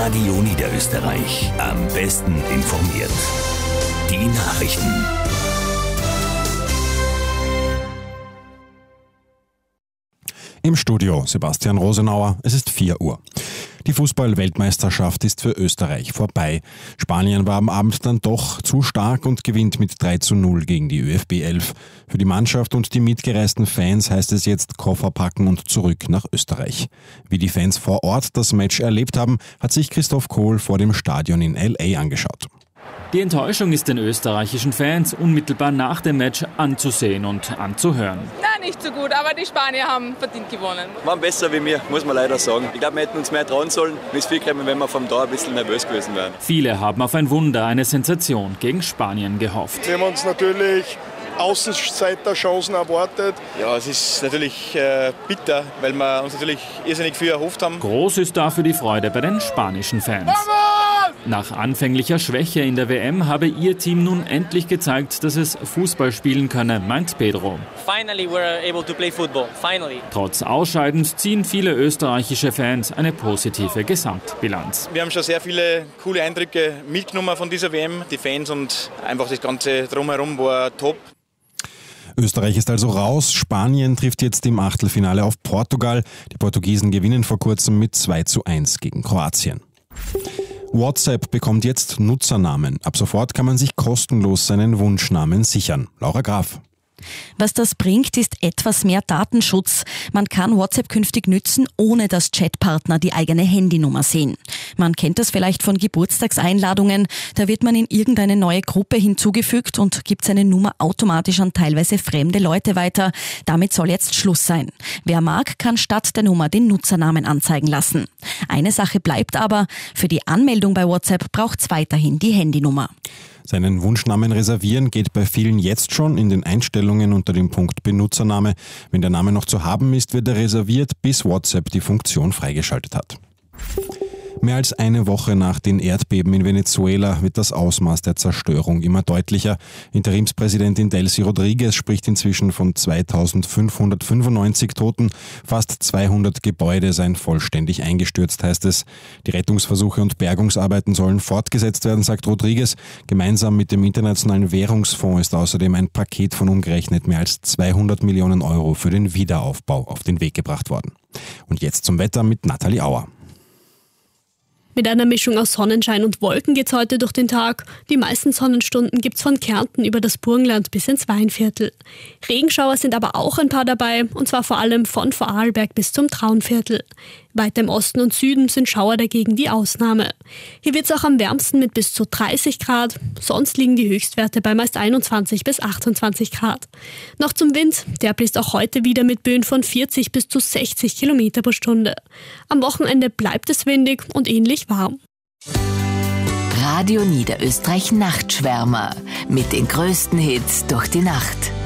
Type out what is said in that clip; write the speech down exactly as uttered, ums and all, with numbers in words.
Radio Niederösterreich. Am besten informiert. Die Nachrichten. Im Studio Sebastian Rosenauer, es ist vier Uhr. Die Fußball-Weltmeisterschaft ist für Österreich vorbei. Spanien war am Abend dann doch zu stark und gewinnt mit drei zu null gegen die ÖFB elf. Für die Mannschaft und die mitgereisten Fans heißt es jetzt Koffer packen und zurück nach Österreich. Wie die Fans vor Ort das Match erlebt haben, hat sich Christoph Kohl vor dem Stadion in L A angeschaut. Die Enttäuschung ist den österreichischen Fans unmittelbar nach dem Match anzusehen und anzuhören. Nein, nicht so gut, aber die Spanier haben verdient gewonnen. Waren besser wie mir, muss man leider sagen. Ich glaube, wir hätten uns mehr trauen sollen. Mir ist viel gekommen, wenn wir vom Tor ein bisschen nervös gewesen wären. Viele haben auf ein Wunder, eine Sensation gegen Spanien gehofft. Wir haben uns natürlich Außenseiterchancen erwartet. Ja, es ist natürlich äh, bitter, weil wir uns natürlich irrsinnig viel erhofft haben. Groß ist dafür die Freude bei den spanischen Fans. Nach anfänglicher Schwäche in der W M habe ihr Team nun endlich gezeigt, dass es Fußball spielen könne, meint Pedro. Finally we're able to play football. Finally. Trotz Ausscheidens ziehen viele österreichische Fans eine positive Gesamtbilanz. Wir haben schon sehr viele coole Eindrücke mitgenommen von dieser W M. Die Fans und einfach das Ganze drumherum war top. Österreich ist also raus. Spanien trifft jetzt im Achtelfinale auf Portugal. Die Portugiesen gewinnen vor kurzem mit zwei zu eins gegen Kroatien. WhatsApp bekommt jetzt Nutzernamen. Ab sofort kann man sich kostenlos seinen Wunschnamen sichern. Laura Graf. Was das bringt, ist etwas mehr Datenschutz. Man kann WhatsApp künftig nützen, ohne dass Chatpartner die eigene Handynummer sehen. Man kennt das vielleicht von Geburtstagseinladungen. Da wird man in irgendeine neue Gruppe hinzugefügt und gibt seine Nummer automatisch an teilweise fremde Leute weiter. Damit soll jetzt Schluss sein. Wer mag, kann statt der Nummer den Nutzernamen anzeigen lassen. Eine Sache bleibt aber, für die Anmeldung bei WhatsApp braucht es weiterhin die Handynummer. Seinen Wunschnamen reservieren geht bei vielen jetzt schon in den Einstellungen unter dem Punkt Benutzername. Wenn der Name noch zu haben ist, wird er reserviert, bis WhatsApp die Funktion freigeschaltet hat. Mehr als eine Woche nach den Erdbeben in Venezuela wird das Ausmaß der Zerstörung immer deutlicher. Interimspräsidentin Delcy Rodriguez spricht inzwischen von zweitausendfünfhundertfünfundneunzig Toten. Fast zweihundert Gebäude seien vollständig eingestürzt, heißt es. Die Rettungsversuche und Bergungsarbeiten sollen fortgesetzt werden, sagt Rodriguez. Gemeinsam mit dem Internationalen Währungsfonds ist außerdem ein Paket von umgerechnet mehr als zweihundert Millionen Euro für den Wiederaufbau auf den Weg gebracht worden. Und jetzt zum Wetter mit Nathalie Auer. Mit einer Mischung aus Sonnenschein und Wolken geht's heute durch den Tag. Die meisten Sonnenstunden gibt's von Kärnten über das Burgenland bis ins Weinviertel. Regenschauer sind aber auch ein paar dabei, und zwar vor allem von Vorarlberg bis zum Traunviertel. Weiter im Osten und Süden sind Schauer dagegen die Ausnahme. Hier wird's auch am wärmsten mit bis zu dreißig Grad. Sonst liegen die Höchstwerte bei meist einundzwanzig bis achtundzwanzig Grad. Noch zum Wind. Der bläst auch heute wieder mit Böen von vierzig bis zu sechzig Kilometer pro Stunde. Am Wochenende bleibt es windig und ähnlich warm. Radio Niederösterreich Nachtschwärmer. Mit den größten Hits durch die Nacht.